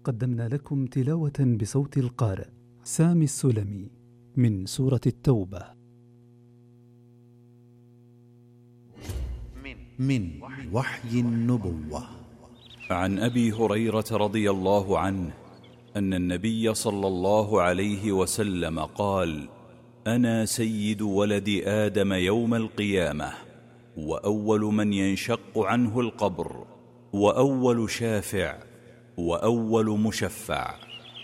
قدمنا لكم تلاوة بصوت القارئ سامي السلمي من سورة التوبة. من وحي النبوة. عن أبي هريرة رضي الله عنه أن النبي صلى الله عليه وسلم قال: أنا سيد ولد آدم يوم القيامة، وأول من ينشق عنه القبر، وأول شافع، وأول مشفع.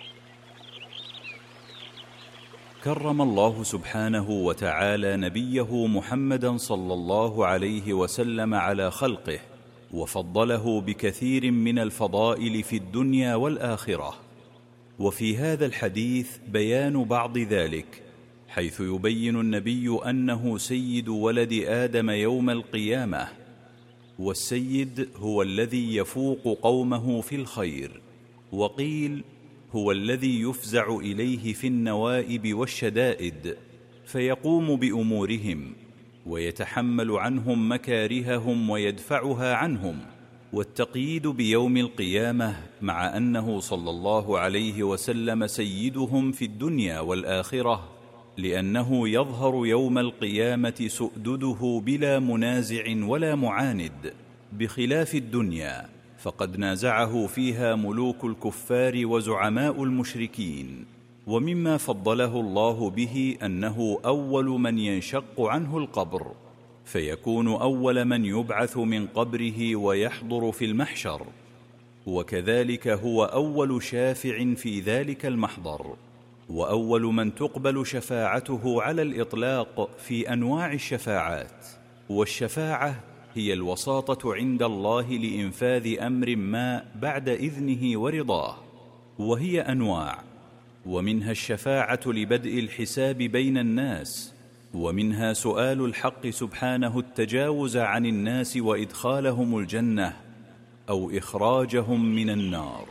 كرم الله سبحانه وتعالى نبيه محمدا صلى الله عليه وسلم على خلقه، وفضله بكثير من الفضائل في الدنيا والآخرة. وفي هذا الحديث بيان بعض ذلك، حيث يبين النبي أنه سيد ولد آدم يوم القيامة، والسيد هو الذي يفوق قومه في الخير، وقيل هو الذي يفزع إليه في النوائب والشدائد فيقوم بأمورهم، ويتحمل عنهم مكارههم ويدفعها عنهم. والتقييد بيوم القيامة مع أنه صلى الله عليه وسلم سيدهم في الدنيا والآخرة، لأنه يظهر يوم القيامة سؤدده بلا منازع ولا معاند، بخلاف الدنيا فقد نازعه فيها ملوك الكفار وزعماء المشركين. ومما فضله الله به أنه أول من ينشق عنه القبر، فيكون أول من يبعث من قبره ويحضر في المحشر، وكذلك هو أول شافع في ذلك المحضر، وأول من تقبل شفاعته على الإطلاق في أنواع الشفاعات. والشفاعة هي الوساطة عند الله لإنفاذ أمر ما بعد إذنه ورضاه، وهي أنواع، ومنها الشفاعة لبدء الحساب بين الناس، ومنها سؤال الحق سبحانه التجاوز عن الناس وإدخالهم الجنة أو إخراجهم من النار.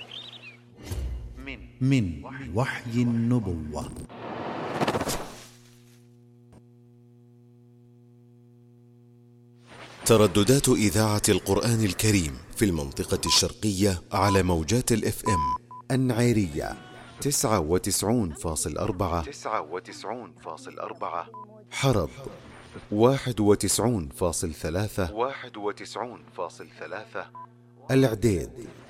من وحي النبوة. ترددات إذاعة القرآن الكريم في المنطقة الشرقية على موجات الإف إم: النعيرية 99.4، حرب 91.3، الإعداد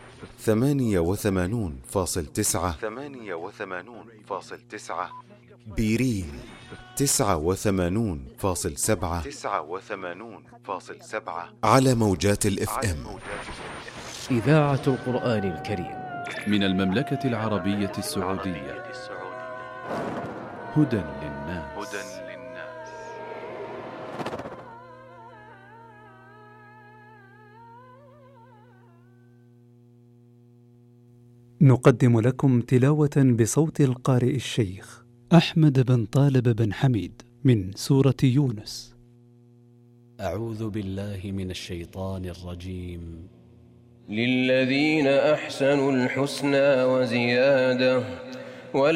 88.9، بيرين 89.7 على موجات الإف إم. إذاعة القرآن الكريم من المملكة العربية السعودية. هدى للناس. نقدم لكم تلاوة بصوت القارئ الشيخ أحمد بن طالب بن حميد من سورة يونس. أعوذ بالله من الشيطان الرجيم. للذين أحسنوا الحسنى وزيادة